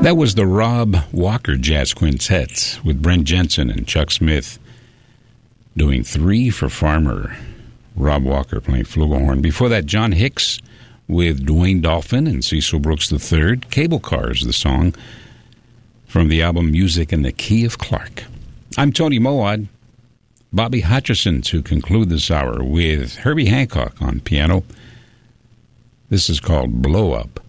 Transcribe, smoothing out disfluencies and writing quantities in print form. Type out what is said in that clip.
That was the Rob Walker Jazz Quintet with Brent Jensen and Chuck Smith doing Three for Farmer. Rob Walker playing flugelhorn. Before that, John Hicks with Dwayne Dolphin and Cecil Brooks III. Cable Cars, the song from the album Music in the Key of Clark. I'm Tony Moad. Bobby Hutcherson to conclude this hour with Herbie Hancock on piano. This is called Blow Up.